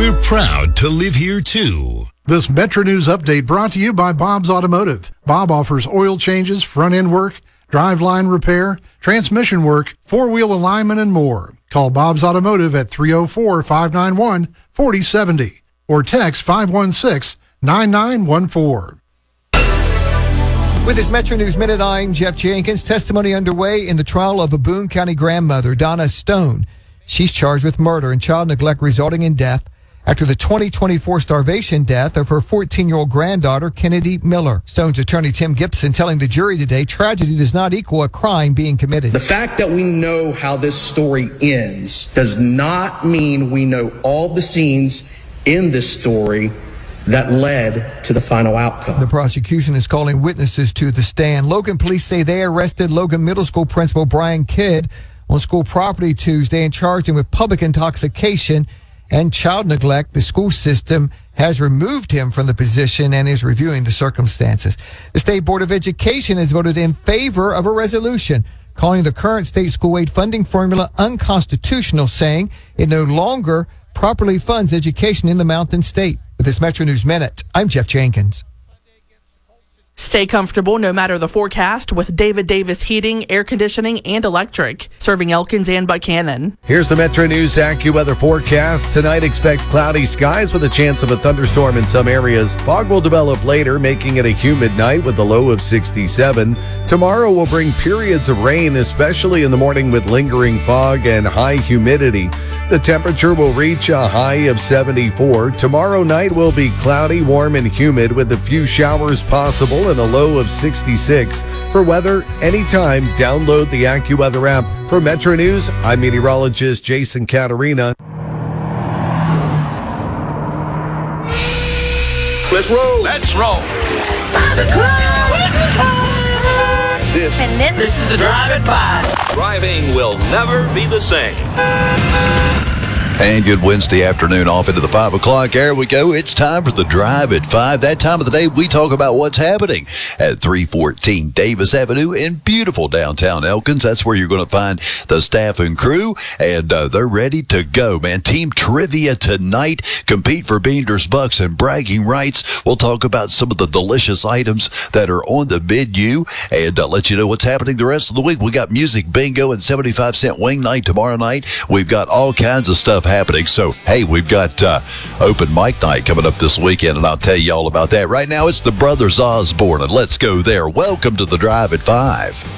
We're proud to live here too. This Metro News update brought to you by Bob's Automotive. Bob offers oil changes, front-end work, driveline repair, transmission work, four-wheel alignment, and more. Call Bob's Automotive at 304-591-4070 or text 516-9914. With this Metro News Minute, I'm Jeff Jenkins. Testimony underway in the trial of a Boone County grandmother, Donna Stone. She's charged with murder and child neglect resulting in death after the 2024 starvation death of her 14-year-old granddaughter, Kennedy Miller. Stone's attorney, Tim Gibson, telling the jury today, tragedy does not equal a crime being committed. The fact that we know how this story ends does not mean we know all the scenes in this story that led to the final outcome. The prosecution is calling witnesses to the stand. Logan police say they arrested Logan Middle School principal Brian Kidd on school property Tuesday and charged him with public intoxication and child neglect. The school system has removed him from the position and is reviewing the circumstances. The State Board of Education has voted in favor of a resolution calling the current state school aid funding formula unconstitutional, saying it no longer properly funds education in the Mountain State. With this Metro News Minute, I'm Jeff Jenkins. Stay comfortable no matter the forecast with David Davis Heating, Air Conditioning, and Electric, serving Elkins and Buchanan. Here's the Metro News AccuWeather forecast. Tonight, expect cloudy skies with a chance of a thunderstorm in some areas. Fog will develop later, making it a humid night with a low of 67. Tomorrow will bring periods of rain, especially in the morning with lingering fog and high humidity. The temperature will reach a high of 74. Tomorrow night will be cloudy, warm, and humid with a few showers possible and a low of 66. For weather, anytime, download the AccuWeather app. For Metro News, I'm meteorologist Jason Caterina. Let's roll. Let's roll. 5 o'clock. This is the Drive at 5. Driving will never be the same. And good Wednesday afternoon off into the 5 o'clock. There we go. It's time for the Drive at 5. That time of the day, we talk about what's happening at 314 Davis Avenue in beautiful downtown Elkins. That's where you're going to find the staff and crew, and they're ready to go, man. Team trivia tonight. Compete for Beander's Bucks and bragging rights. We'll talk about some of the delicious items that are on the menu and let you know what's happening the rest of the week. We got music bingo and 75-cent wing night tomorrow night. We've got all kinds of stuff happening. So, hey, we've got open mic night coming up this weekend, and I'll tell you all about that. Right now, it's the Brothers Osborne, and let's go there. Welcome to the Drive at 5.